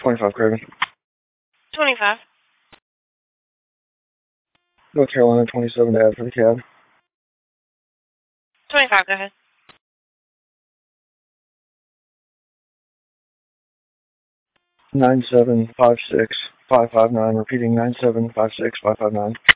25 Craven. 25. North Carolina 27 to add for the cab. 25, go ahead. 9756559, repeating 9756559.